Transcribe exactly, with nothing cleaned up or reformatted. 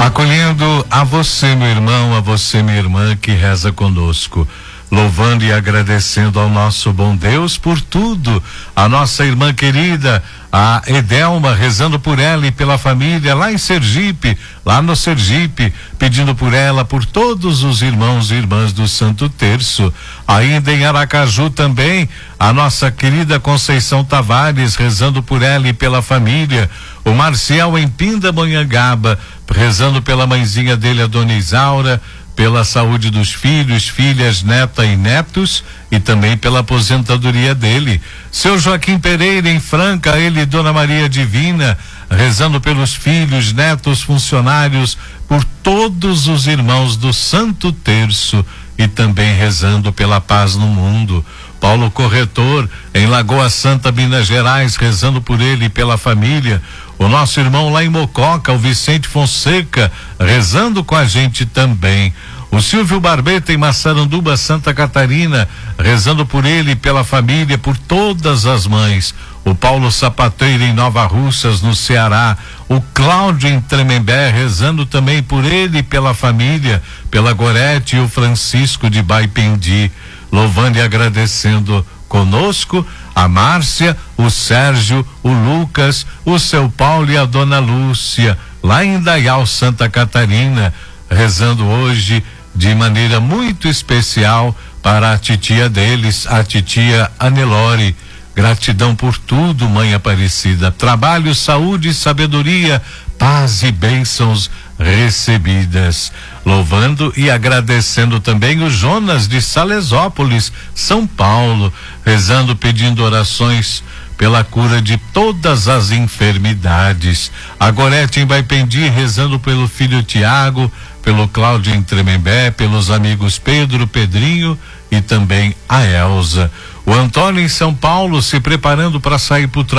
Acolhendo a você, meu irmão, a você, minha irmã, que reza conosco, louvando e agradecendo ao nosso bom Deus por tudo. A nossa irmã querida, a Edelma, rezando por ela e pela família lá em Sergipe, lá no Sergipe, pedindo por ela, por todos os irmãos e irmãs do Santo Terço. Ainda em Aracaju também, a nossa querida Conceição Tavares, rezando por ela e pela família. O Marcial em Pindamonhangaba, rezando pela mãezinha dele, a dona Isaura, pela saúde dos filhos, filhas, neta e netos, e também pela aposentadoria dele. Seu Joaquim Pereira em Franca, ele e Dona Maria Divina, rezando pelos filhos, netos, funcionários, por todos os irmãos do Santo Terço, e também rezando pela paz no mundo. Paulo Corretor em Lagoa Santa, Minas Gerais, rezando por ele e pela família. O nosso irmão lá em Mococa, o Vicente Fonseca, rezando com a gente também. O Silvio Barbeta em Massaranduba, Santa Catarina, rezando por ele e pela família, por todas as mães. O Paulo Sapateiro em Nova Russas, no Ceará. O Cláudio em Tremembé, rezando também por ele e pela família, pela Gorete e o Francisco de Baipendi, louvando e agradecendo conosco a Márcia, o Sérgio, o Lucas, o seu Paulo e a dona Lúcia, lá em Indaial, Santa Catarina, rezando hoje de maneira muito especial para a titia deles, a titia Anelore. Gratidão por tudo, Mãe Aparecida. Trabalho, saúde, sabedoria, paz e bênçãos recebidas. Louvando e agradecendo também o Jonas de Salesópolis, São Paulo, rezando, pedindo orações pela cura de todas as enfermidades. A Gorete em Baipendi, rezando pelo filho Tiago, pelo Cláudio em Tremembé, pelos amigos Pedro, Pedrinho e também a Elza. O Antônio em São Paulo, se preparando para sair para o trabalho.